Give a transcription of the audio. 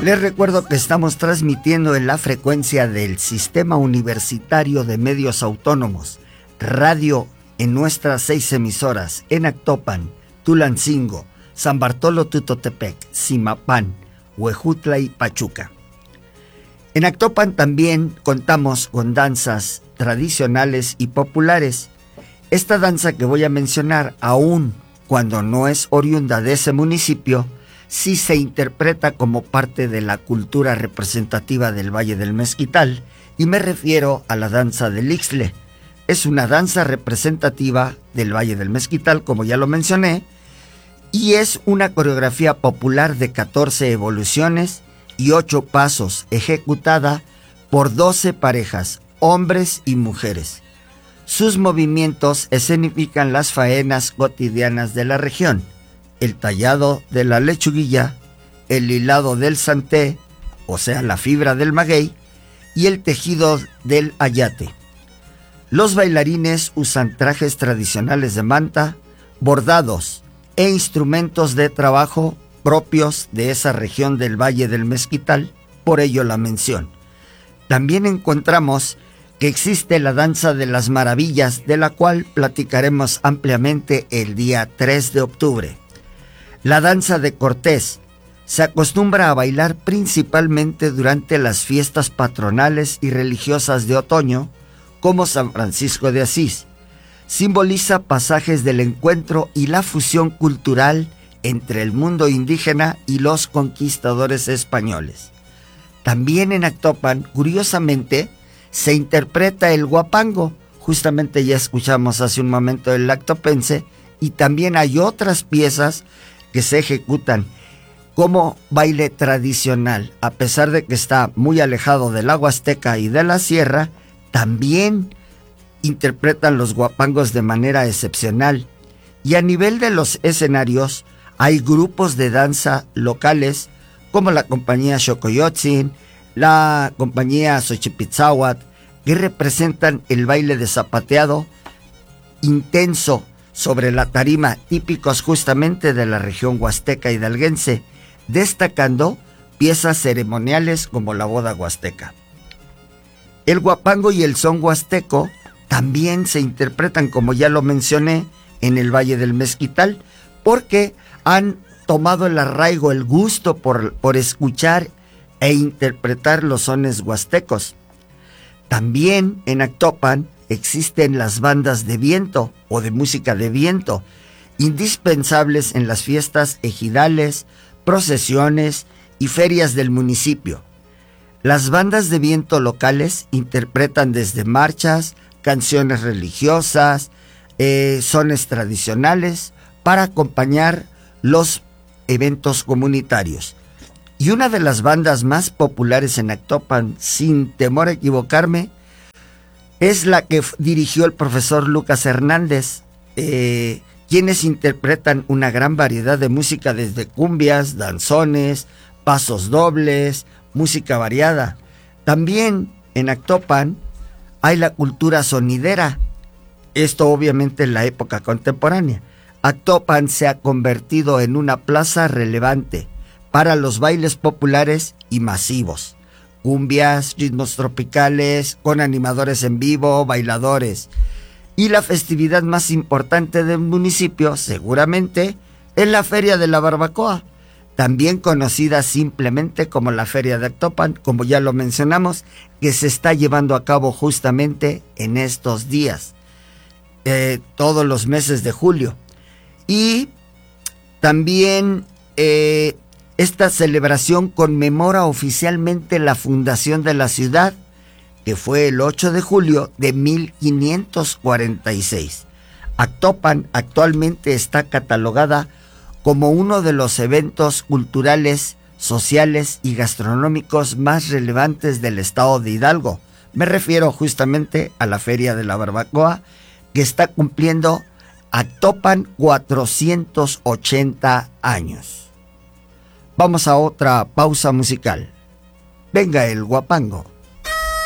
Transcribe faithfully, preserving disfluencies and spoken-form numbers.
Les recuerdo que estamos transmitiendo en la frecuencia del Sistema Universitario de Medios Autónomos, radio en nuestras seis emisoras, en Actopan, Tulancingo, San Bartolo Tutotepec, Zimapán, Huejutla y Pachuca. En Actopan también contamos con danzas tradicionales y populares. Esta danza que voy a mencionar, aun cuando no es oriunda de ese municipio, sí se interpreta como parte de la cultura representativa del Valle del Mezquital, y me refiero a la danza del Ixtle. Es una danza representativa del Valle del Mezquital, como ya lo mencioné, y es una coreografía popular de catorce evoluciones y ocho pasos, ejecutada por doce parejas, hombres y mujeres. Sus movimientos escenifican las faenas cotidianas de la región: el tallado de la lechuguilla, el hilado del santé, o sea, la fibra del maguey, y el tejido del ayate. Los bailarines usan trajes tradicionales de manta, bordados e instrumentos de trabajo propios de esa región del Valle del Mezquital, por ello la mención. También encontramos que existe la danza de las maravillas, de la cual platicaremos ampliamente el día tres de octubre. La danza de Cortés se acostumbra a bailar principalmente durante las fiestas patronales y religiosas de otoño, como San Francisco de Asís. Simboliza pasajes del encuentro y la fusión cultural entre el mundo indígena y los conquistadores españoles. También en Actopan, curiosamente, se interpreta el huapango. Justamente ya escuchamos hace un momento el actopense, y también hay otras piezas que se ejecutan como baile tradicional. A pesar de que está muy alejado del agua azteca y de la sierra, también interpretan los huapangos de manera excepcional. Y a nivel de los escenarios, hay grupos de danza locales como la compañía Xocoyotzin, la compañía Xochipitzahuat, que representan el baile de zapateado intenso sobre la tarima, típicos justamente de la región huasteca hidalguense, destacando piezas ceremoniales como la boda huasteca. El huapango y el son huasteco también se interpretan, como ya lo mencioné, en el Valle del Mezquital, porque han tomado el arraigo, el gusto por, por escuchar e interpretar los sones huastecos. También en Actopan existen las bandas de viento o de música de viento, indispensables en las fiestas ejidales, procesiones y ferias del municipio. Las bandas de viento locales interpretan desde marchas, canciones religiosas, eh, sones tradicionales para acompañar los eventos comunitarios. Y una de las bandas más populares en Actopan, sin temor a equivocarme, es la que dirigió el profesor Lucas Hernández, eh, quienes interpretan una gran variedad de música, desde cumbias, danzones, pasos dobles, música variada. También en Actopan hay la cultura sonidera, esto obviamente en la época contemporánea. Actopan se ha convertido en una plaza relevante para los bailes populares y masivos. Cumbias, ritmos tropicales, con animadores en vivo, bailadores. Y la festividad más importante del municipio, seguramente, es la Feria de la Barbacoa, también conocida simplemente como la Feria de Actopan, como ya lo mencionamos, que se está llevando a cabo justamente en estos días, eh, todos los meses de julio. Y también eh, esta celebración conmemora oficialmente la fundación de la ciudad, que fue el ocho de julio de mil quinientos cuarenta y seis. Actopan actualmente está catalogada como uno de los eventos culturales, sociales y gastronómicos más relevantes del estado de Hidalgo. Me refiero justamente a la Feria de la Barbacoa, que está cumpliendo Actopan cuatrocientos ochenta años. Vamos a otra pausa musical. Venga el huapango.